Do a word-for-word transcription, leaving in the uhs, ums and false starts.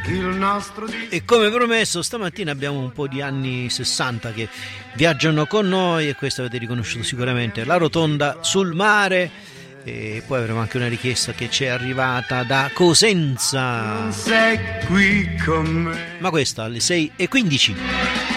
il nostro... E come promesso stamattina abbiamo un po' di anni sessanta che viaggiano con noi, e questo avete riconosciuto sicuramente, La Rotonda sul mare. E poi avremo anche una richiesta che ci è arrivata da Cosenza, Non sei qui con me. ma questa alle sei e quindici.